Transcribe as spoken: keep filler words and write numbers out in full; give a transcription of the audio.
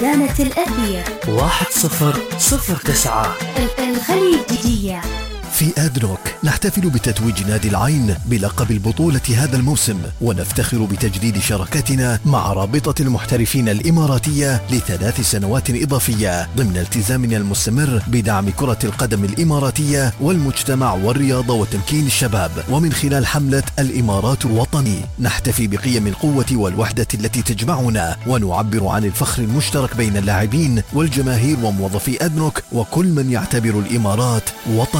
دانة الأهلية واحد صفر صفر تسعة الخليجية. في آدنوك نحتفل بتتويج نادي العين بلقب البطولة هذا الموسم، ونفتخر بتجديد شراكتنا مع رابطة المحترفين الإماراتية لثلاث سنوات إضافية ضمن التزامنا المستمر بدعم كرة القدم الإماراتية والمجتمع والرياضة وتمكين الشباب. ومن خلال حملة الإمارات الوطني نحتفي بقيم القوة والوحدة التي تجمعنا، ونعبر عن الفخر المشترك بين اللاعبين والجماهير وموظفي آدنوك وكل من يعتبر الإمارات وطن.